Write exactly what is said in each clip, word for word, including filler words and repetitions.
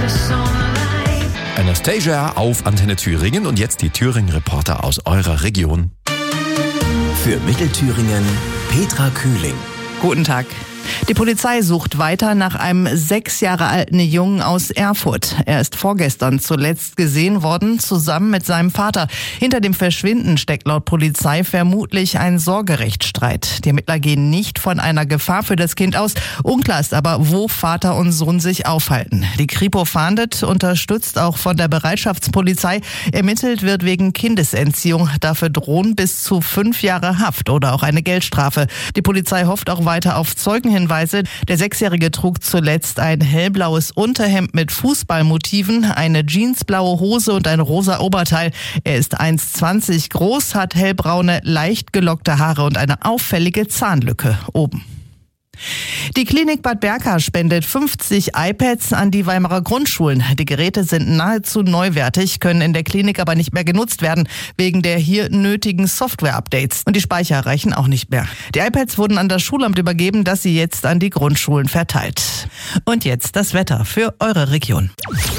Anastasia auf Antenne Thüringen und jetzt die Thüringen-Reporter aus eurer Region. Für Mittelthüringen Petra Kühling. Guten Tag. Die Polizei sucht weiter nach einem sechs Jahre alten Jungen aus Erfurt. Er ist vorgestern zuletzt gesehen worden, zusammen mit seinem Vater. Hinter dem Verschwinden steckt laut Polizei vermutlich ein Sorgerechtsstreit. Die Ermittler gehen nicht von einer Gefahr für das Kind aus. Unklar ist aber, wo Vater und Sohn sich aufhalten. Die Kripo fahndet, unterstützt auch von der Bereitschaftspolizei. Ermittelt wird wegen Kindesentziehung. Dafür drohen bis zu fünf Jahre Haft oder auch eine Geldstrafe. Die Polizei hofft auch weiter auf Zeugenhinweise. Der Sechsjährige trug zuletzt ein hellblaues Unterhemd mit Fußballmotiven, eine jeansblaue Hose und ein rosa Oberteil. Er ist eins Komma zwanzig groß, hat hellbraune, leicht gelockte Haare und eine auffällige Zahnlücke oben. Die Klinik Bad Berka spendet fünfzig iPads an die Weimarer Grundschulen. Die Geräte sind nahezu neuwertig, können in der Klinik aber nicht mehr genutzt werden, wegen der hier nötigen Software-Updates. Und die Speicher reichen auch nicht mehr. Die iPads wurden an das Schulamt übergeben, das sie jetzt an die Grundschulen verteilt. Und jetzt das Wetter für eure Region.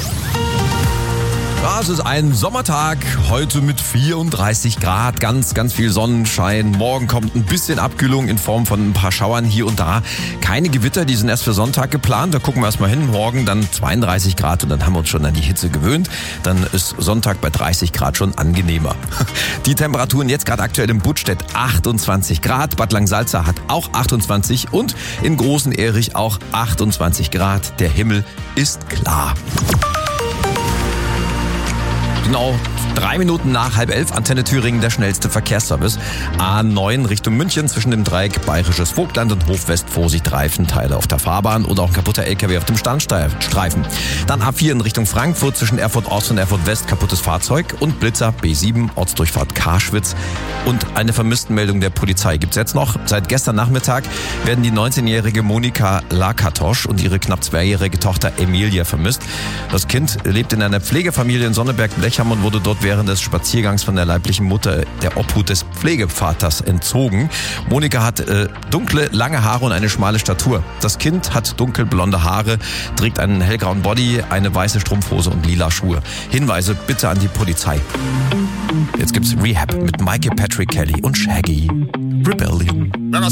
Ja, es ist ein Sommertag, heute mit vierunddreißig Grad, ganz, ganz viel Sonnenschein. Morgen kommt ein bisschen Abkühlung in Form von ein paar Schauern hier und da. Keine Gewitter, die sind erst für Sonntag geplant. Da gucken wir erstmal hin. Morgen dann zweiunddreißig Grad und dann haben wir uns schon an die Hitze gewöhnt. Dann ist Sonntag bei dreißig Grad schon angenehmer. Die Temperaturen jetzt gerade aktuell in Budstedt achtundzwanzig Grad. Bad Langsalza hat auch achtundzwanzig und in Großen Erich auch achtundzwanzig Grad. Der Himmel ist klar. Genau, drei Minuten nach halb elf, Antenne Thüringen, der schnellste Verkehrsservice. A neun Richtung München zwischen dem Dreieck Bayerisches Vogtland und Hofwest. Vorsicht, Reifenteile auf der Fahrbahn oder auch ein kaputter L K W auf dem Standstreifen. Dann A vier in Richtung Frankfurt zwischen Erfurt Ost und Erfurt West, kaputtes Fahrzeug und Blitzer B sieben, Ortsdurchfahrt Karschwitz. Und eine Vermisstenmeldung der Polizei gibt's jetzt noch. Seit gestern Nachmittag werden die neunzehnjährige Monika Lakatosch und ihre knapp zweijährige Tochter Emilia vermisst. Das Kind lebt in einer Pflegefamilie in Sonneberg-Blechheim und wurde dort während des Spaziergangs von der leiblichen Mutter der Obhut des Pflegevaters entzogen. Monika hat äh, dunkle, lange Haare und eine schmale Statur. Das Kind hat dunkelblonde Haare, trägt einen hellgrauen Body, eine weiße Strumpfhose und lila Schuhe. Hinweise bitte an die Polizei. Jetzt gibt's Rehab mit Michael Patrick Kelly und Shaggy. Rebellion.